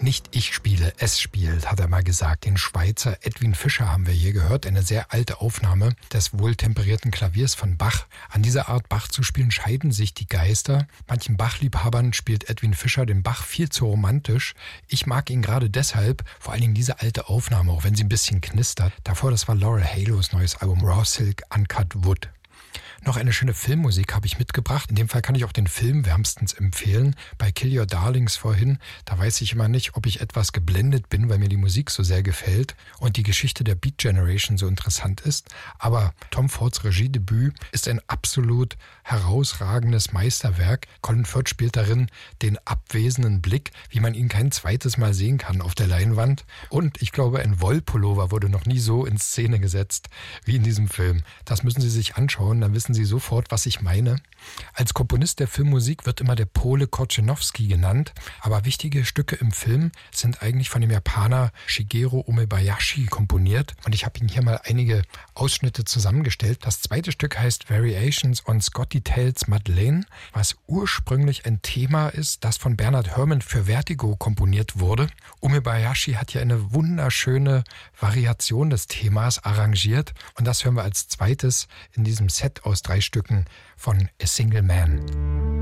Nicht ich spiele, es spielt, hat er mal gesagt. Den Schweizer Edwin Fischer haben wir hier gehört. Eine sehr alte Aufnahme des wohltemperierten Klaviers von Bach. An dieser Art Bach zu spielen scheiden sich die Geister. Manchen Bach-Liebhabern spielt Edwin Fischer den Bach viel zu romantisch. Ich mag ihn gerade deshalb, vor allen Dingen diese alte Aufnahme, auch wenn sie ein bisschen knistert. Davor, das war Laurel Halos neues Album Raw Silk Uncut Wood. Noch eine schöne Filmmusik habe ich mitgebracht. In dem Fall kann ich auch den Film wärmstens empfehlen. Bei Kill Your Darlings vorhin, da weiß ich immer nicht, ob ich etwas geblendet bin, weil mir die Musik so sehr gefällt und die Geschichte der Beat Generation so interessant ist. Aber Tom Fords Regiedebüt ist ein absolut herausragendes Meisterwerk. Colin Firth spielt darin den abwesenden Blick, wie man ihn kein zweites Mal sehen kann auf der Leinwand. Und ich glaube, ein Wollpullover wurde noch nie so in Szene gesetzt wie in diesem Film. Das müssen Sie sich anschauen, dann wissen Sie sofort, was ich meine. Als Komponist der Filmmusik wird immer der Pole Korczynowski genannt, aber wichtige Stücke im Film sind eigentlich von dem Japaner Shigeru Umebayashi komponiert und ich habe Ihnen hier mal einige Ausschnitte zusammengestellt. Das zweite Stück heißt Variations on Scotty Tales Madeleine, was ursprünglich ein Thema ist, das von Bernard Herrmann für Vertigo komponiert wurde. Umebayashi hat hier eine wunderschöne Variation des Themas arrangiert und das hören wir als zweites in diesem Set aus 3 Stücken von A Single Man.